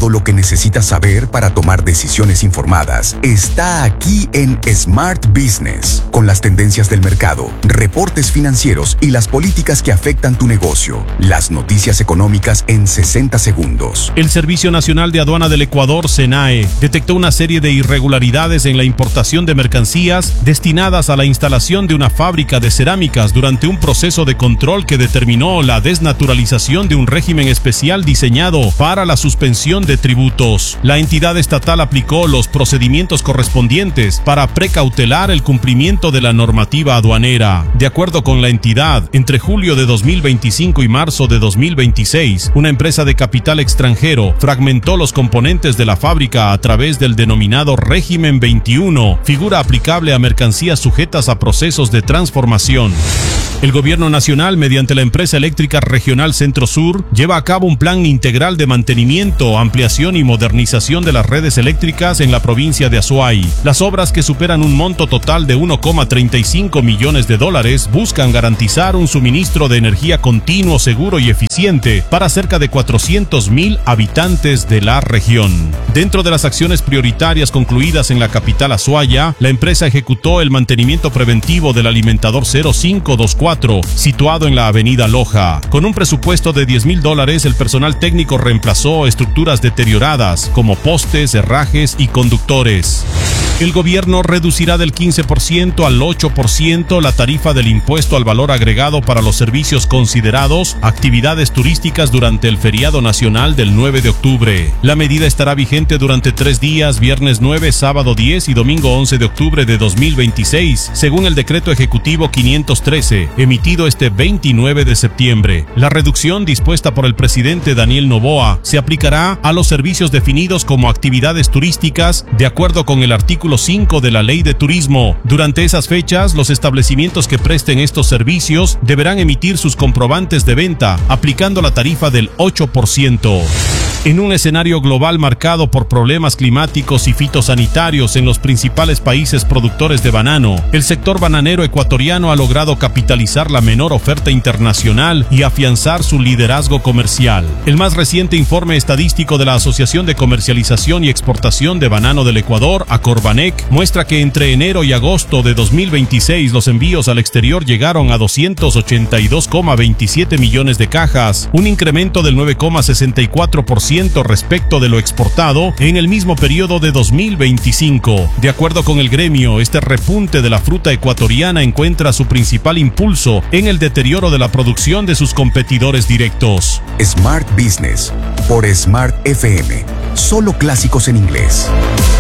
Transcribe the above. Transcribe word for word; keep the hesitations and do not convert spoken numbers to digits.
Todo lo que necesitas saber para tomar decisiones informadas está aquí en Smart Business, con las tendencias del mercado, reportes financieros y las políticas que afectan tu negocio. Las noticias económicas en sesenta segundos. El Servicio Nacional de Aduana del Ecuador, SENAE, detectó una serie de irregularidades en la importación de mercancías destinadas a la instalación de una fábrica de cerámicas durante un proceso de control que determinó la desnaturalización de un régimen especial diseñado para la suspensión de tributos. La entidad estatal aplicó los procedimientos correspondientes para precautelar el cumplimiento de la normativa aduanera. De acuerdo con la entidad, entre julio de dos mil veinticinco y marzo de dos mil veintiséis, una empresa de capital extranjero fragmentó los componentes de la fábrica a través del denominado régimen veintiuno, figura aplicable a mercancías sujetas a procesos de transformación. El gobierno nacional, mediante la empresa eléctrica regional Centro Sur, lleva a cabo un plan integral de mantenimiento, ampliación y modernización de las redes eléctricas en la provincia de Azuay. Las obras, que superan un monto total de uno coma treinta y cinco millones de dólares, buscan garantizar un suministro de energía continuo, seguro y eficiente para cerca de cuatrocientos mil habitantes de la región. Dentro de las acciones prioritarias concluidas en la capital azuaya, la empresa ejecutó el mantenimiento preventivo del alimentador cero cinco dos cuatro, situado en la avenida Loja. Con un presupuesto de diez mil dólares, el personal técnico reemplazó estructuras deterioradas como postes, herrajes y conductores. El gobierno reducirá del quince por ciento al ocho por ciento la tarifa del impuesto al valor agregado para los servicios considerados actividades turísticas durante el feriado nacional del nueve de octubre. La medida estará vigente durante tres días, viernes nueve, sábado diez y domingo once de octubre de dos mil veintiséis, según el decreto ejecutivo quinientos trece, emitido este veintinueve de septiembre. La reducción, dispuesta por el presidente Daniel Noboa, se aplicará a los servicios definidos como actividades turísticas de acuerdo con el artículo cinco de la Ley de Turismo. Durante esas fechas, los establecimientos que presten estos servicios deberán emitir sus comprobantes de venta, aplicando la tarifa del ocho por ciento. En un escenario global marcado por problemas climáticos y fitosanitarios en los principales países productores de banano, el sector bananero ecuatoriano ha logrado capitalizar la menor oferta internacional y afianzar su liderazgo comercial. El más reciente informe estadístico de la Asociación de Comercialización y Exportación de Banano del Ecuador, ACORBANEC, muestra que entre enero y agosto de dos mil veintiséis los envíos al exterior llegaron a doscientos ochenta y dos coma veintisiete millones de cajas, un incremento del nueve coma sesenta y cuatro por ciento respecto de lo exportado en el mismo periodo de dos mil veinticinco. De acuerdo con el gremio, este repunte de la fruta ecuatoriana encuentra su principal impulso en el deterioro de la producción de sus competidores directos. Smart Business por Smart F M. Solo clásicos en inglés.